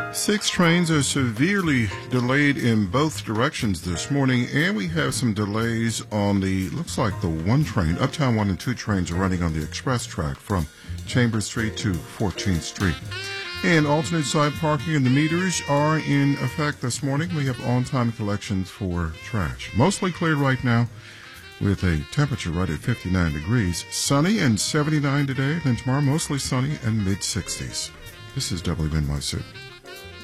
6 trains are severely delayed in both directions this morning, and we have some delays on looks like the 1 train. Uptown 1 and 2 trains are running on the express track from Chambers Street to 14th Street. And alternate side parking and the meters are in effect this morning. We have on-time collections for trash. Mostly clear right now with a temperature right at 59 degrees. Sunny and 79 today, then tomorrow mostly sunny and mid-60s. This is WNYC.